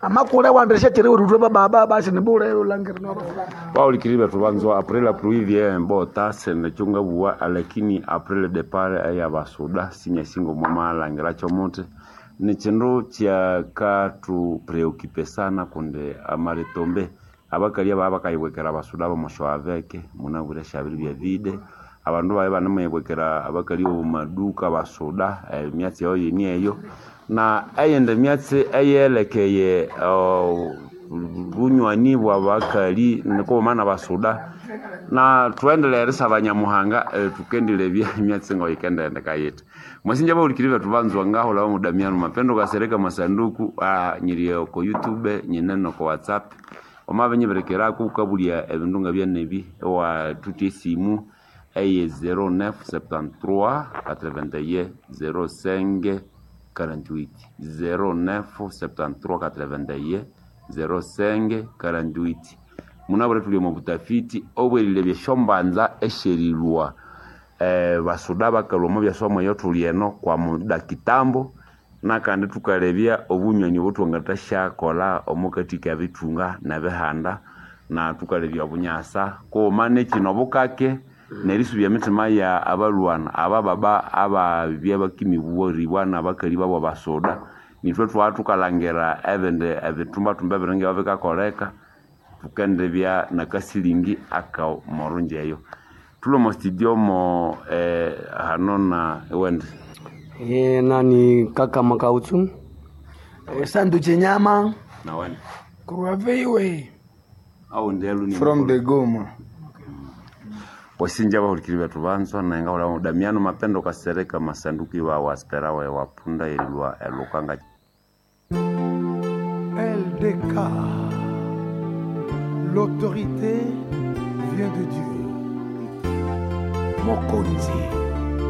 amakule wandesha chiri urutwe baba basi nibure ulangire no Paulikiribe tubanzo après la pluie vient mbota sene chunga bua lakini après le départ ya basuda sinya singo mama langira chomote ni chindu chia katu preocupe sana kunde amare tombe abakalia baba kayibwekera basuda bamusho aveke munabure shabiri bya vide abandu baye banamwebwekera abakali maduka basuda myatsi yo yini eyo na ayende myatsi ayelekeye bunywani bwa bakali niko mana basuda na tuendelere sabanyamuhanga tukendele bya myatsi ngo ikenda ndeka yetu mwasinja baulikirive tubanzwa ngaho lawo mudamiano mapendo gasereka masanduku nyiriyo ko YouTube nyineno ko WhatsApp omabenye berekera ku kabulia ebindunga bya nebi wa tutisimu eye 0973 81 05 48 0973 81 05 48 munabure tuli mu butafiti obwelile bye shombanza esherilwa basuda bakaloma bya somo yo tulieno kwa muda kitambo nakandi tukalebya obunywani butwangata shakola omukatika bitunga na behanda na tukalebya bunyasa ko mane kino bukake nerisu bya mitima ya abalwana abababa ababya bakimibuori bwana bakali babo basoda nitwe twatukalangera evende ebitumba tumba birenge baveka koreka tukende bya nakasilingi aka morunjeyo tulo mo studio mo hanona wende nani kaka makautu sanduche nyama na wende kuraveiwe au ndelu ni from the Goma wasinja bahulikiribe tubanzo na ngaula Damiano mapendo kasereka masanduki wa waspera wa wapunda ilwa elukanga LDK. L'autorité vient de Dieu. Mokonzi.